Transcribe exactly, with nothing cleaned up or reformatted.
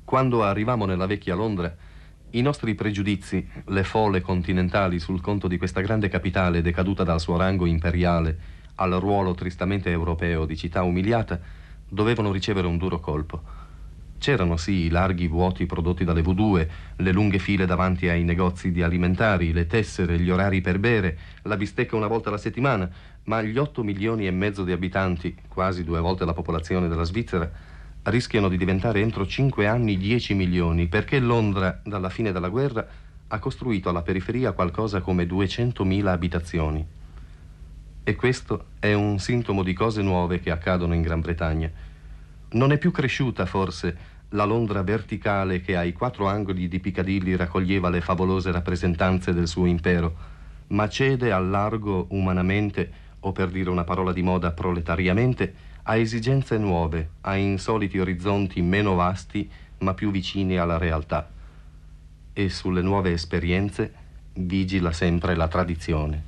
Quando arrivammo nella vecchia Londra, i nostri pregiudizi, le fole continentali sul conto di questa grande capitale decaduta dal suo rango imperiale al ruolo tristamente europeo di città umiliata, dovevano ricevere un duro colpo. C'erano sì i larghi vuoti prodotti dalle V due, le lunghe file davanti ai negozi di alimentari, le tessere, gli orari per bere, la bistecca una volta alla settimana, ma gli otto milioni e mezzo di abitanti, quasi due volte la popolazione della Svizzera, rischiano di diventare entro cinque anni dieci milioni, perché Londra, dalla fine della guerra, ha costruito alla periferia qualcosa come duecentomila abitazioni. E questo è un sintomo di cose nuove che accadono in Gran Bretagna. Non è più cresciuta, forse, la Londra verticale che ai quattro angoli di Piccadilly raccoglieva le favolose rappresentanze del suo impero, ma cede al largo umanamente, o per dire una parola di moda proletariamente, a esigenze nuove, a insoliti orizzonti meno vasti ma più vicini alla realtà. E sulle nuove esperienze vigila sempre la tradizione.